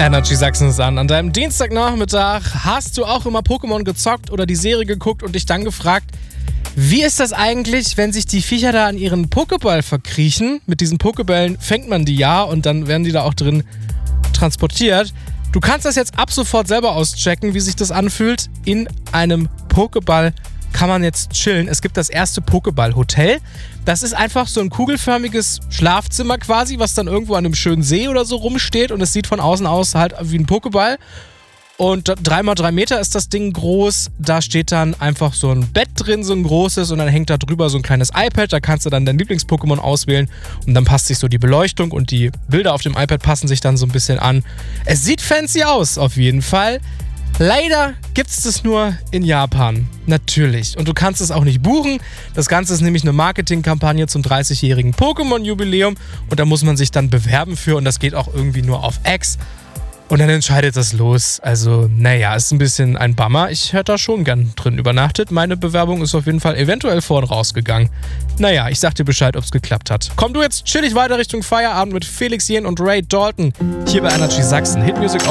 Energy Sachsen ist an. An deinem Dienstagnachmittag hast du auch immer Pokémon gezockt oder die Serie geguckt und dich dann gefragt, wie ist das eigentlich, wenn sich die Viecher da an ihren Pokéball verkriechen? Mit diesen Pokébällen fängt man die ja und dann werden die da auch drin transportiert. Du kannst das jetzt ab sofort selber auschecken, wie sich das anfühlt. In einem Pokéball kann man jetzt chillen. Es gibt das erste Pokéball-Hotel. Das ist einfach so ein kugelförmiges Schlafzimmer quasi, was dann irgendwo an einem schönen See oder so rumsteht und es sieht von außen aus halt wie ein Pokéball. Und 3x3 Meter ist das Ding groß. Da steht dann einfach so ein Bett drin, so ein großes, und dann hängt da drüber so ein kleines iPad. Da kannst du dann dein Lieblings-Pokémon auswählen und dann passt sich so die Beleuchtung und die Bilder auf dem iPad passen sich dann so ein bisschen an. Es sieht fancy aus, auf jeden Fall. Leider gibt es das nur in Japan. Natürlich. Und du kannst es auch nicht buchen. Das Ganze ist nämlich eine Marketingkampagne zum 30-jährigen Pokémon-Jubiläum und da muss man sich dann bewerben für und das geht auch irgendwie nur auf X. Und dann entscheidet das los. Also, naja, ist ein bisschen ein Bummer. Ich hätte da schon gern drin übernachtet. Meine Bewerbung ist auf jeden Fall eventuell vorn rausgegangen. Naja, ich sag dir Bescheid, ob es geklappt hat. Komm du jetzt chillig weiter Richtung Feierabend mit Felix Jähn und Ray Dalton. Hier bei Energy Sachsen. Hitmusic